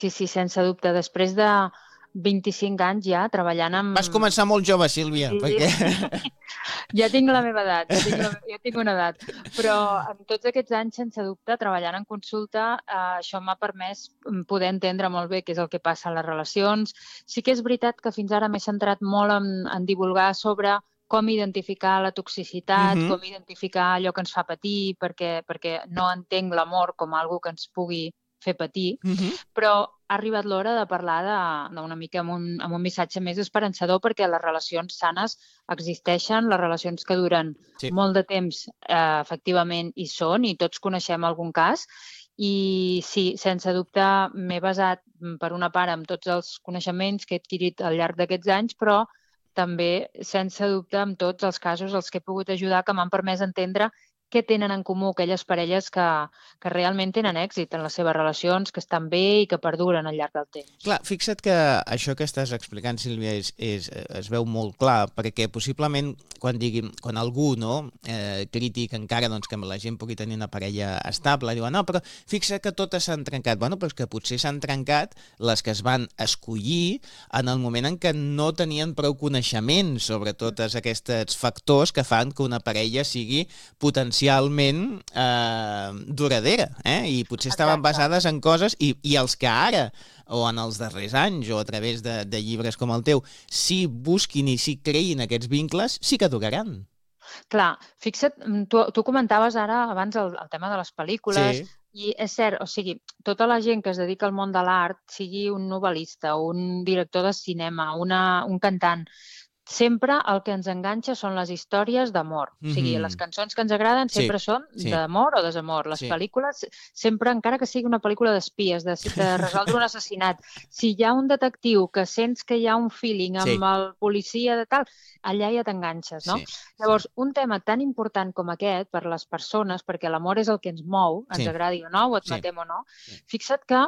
Sí, sense dubte. Després de 25 anys ja treballant amb... Vas començar molt jove, Sílvia, perquè... Ja tinc la meva edat, ja tinc una edat, però en tots aquests anys, sense dubte, treballant en consulta, això m'ha permès poder entendre molt bé què és el que passa a les relacions. Sí que és veritat que fins ara m'he centrat molt en divulgar sobre com identificar la toxicitat, com identificar allò que ens fa patir, perquè no entenc l'amor com algo que ens pugui fer patir, però ha arribat l'hora de parlar d'una mica amb un missatge més esperançador, perquè les relacions sanes existeixen, les relacions que duren molt de temps efectivament hi són, i tots coneixem algun cas, i sí, sense dubte m'he basat per una part en tots els coneixements que he adquirit al llarg d'aquests anys, però també, sense dubte, en tots els casos els que he pogut ajudar, que m'han permès entendre què tenen en comú aquelles parelles que realment tenen èxit en les seves relacions, que estan bé i que perduren al llarg del temps. Clar, fixa't que això que estàs explicant, Sílvia, es veu molt clar, perquè possiblement quan algú crític encara que la gent pugui tenir una parella estable, diuen, no, però fixa't que totes s'han trencat. Bueno, però és que potser s'han trencat les que es van escollir en el moment en què no tenien prou coneixement sobre tots aquests factors que fan que una parella sigui potencialment duradera, i potser estaven basades en coses, i els que ara, o en els darrers anys, o a través de llibres com el teu, si busquin i si creïn aquests vincles, sí que duraran. Clar, fixa't, tu comentaves ara abans el tema de les pel·lícules, i és cert, o sigui, tota la gent que es dedica al món de l'art, sigui un novel·lista, un director de cinema, un cantant, sempre el que ens enganxa són les històries d'amor. O sigui, les cançons que ens agraden sempre són d'amor o desamor. Les pel·lícules, sempre, encara que sigui una pel·lícula d'espies, de resoldre un assassinat, si hi ha un detectiu que sents que hi ha un feeling amb el policia de tal, allà ja t'enganxes, no? Llavors, un tema tan important com aquest per les persones, perquè l'amor és el que ens mou, ens agradi o no, ho admetem o no, fixa't que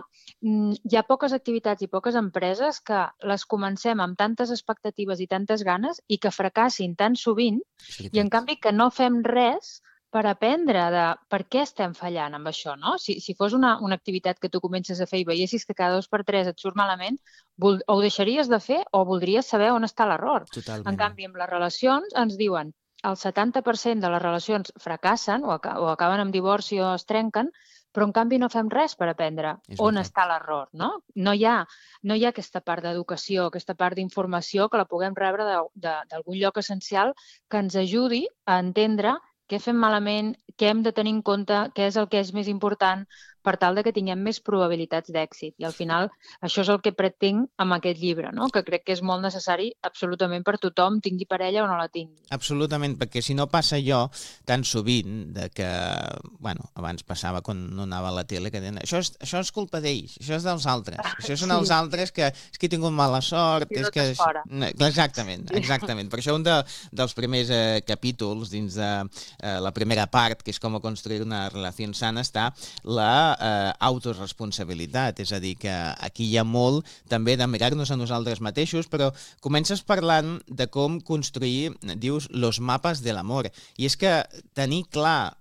hi ha poques activitats i poques empreses que les comencem amb tantes expectatives i tantes ganes i que fracassin tan sovint, i en canvi que no fem res per aprendre de per què estem fallant amb això, no? Si fos una activitat que tu comences a fer i veiessis que cada 2 per 3 et surt malament, o ho deixaries de fer o voldries saber on està l'error. En canvi, amb les relacions ens diuen el 70% de les relacions fracassen o acaben amb divorci o es trenquen, però en canvi no fem res per aprendre on està l'error, no? No hi ha aquesta part d'educació, aquesta part d'informació que la puguem rebre d'algun lloc essencial que ens ajudi a entendre què fem malament, què hem de tenir en compte, què és el que és més important per tal de que tinguem més probabilitats d'èxit. I al final això és el que pretenc amb aquest llibre, no? Que crec que és molt necessari absolutament per tothom, tingui parella o no la tingui. Absolutament, perquè si no passa allò tan sovint de que, bueno, abans passava quan no anava a la tele, que deien, això és culpa d'ells, això és dels altres, això són els altres que és que he tingut mala sort, és que... Exactament. Per això un dels primers capítols dins de la primera part, que és com construir una relació sana, està la autoresponsabilitat, és a dir, que aquí hi ha molt també de mirar-nos a nosaltres mateixos, però comences parlant de com construir, dius, los mapes de l'amor, i és que tenir clar,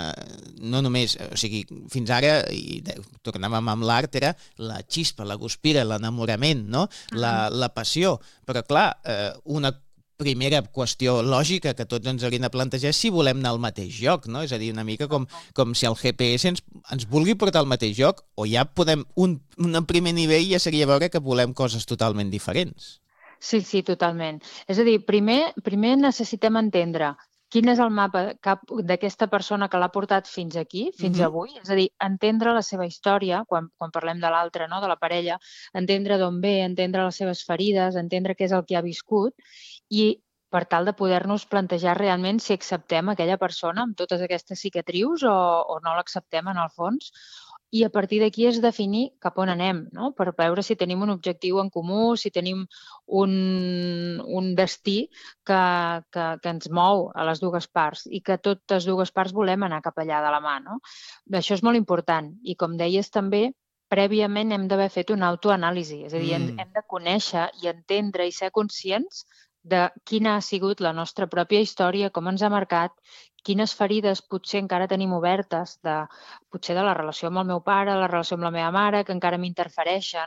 no només, o sigui, fins ara, i tornàvem amb l'art, era la xispa, la guspira, l'enamorament, no? La passió, però clar, una primera qüestió lògica que tots ens hauríem de plantejar és si volem anar al mateix lloc, no? És a dir, una mica com si el GPS ens vulgui portar al mateix lloc, o ja podem, un primer nivell ja seria veure que volem coses totalment diferents. Sí, totalment. És a dir, primer necessitem entendre quin és el mapa d'aquesta persona que l'ha portat fins aquí, fins avui, és a dir, entendre la seva història, quan parlem de l'altre, no? De la parella, entendre d'on ve, entendre les seves ferides, entendre què és el que ha viscut, i per tal de poder-nos plantejar realment si acceptem aquella persona amb totes aquestes cicatrius o no l'acceptem en el fons. I a partir d'aquí és definir cap on anem, no? Per veure si tenim un objectiu en comú, si tenim un destí que ens mou a les dues parts i que totes dues parts volem anar cap allà de la mà, no? Això és molt important. I com deies també, prèviament hem d'haver fet una autoanàlisi, és a dir, hem de conèixer i entendre i ser conscients de quina ha sigut la nostra pròpia història, com ens ha marcat, quines ferides potser encara tenim obertes, potser de la relació amb el meu pare, la relació amb la meva mare, que encara m'interfereixen,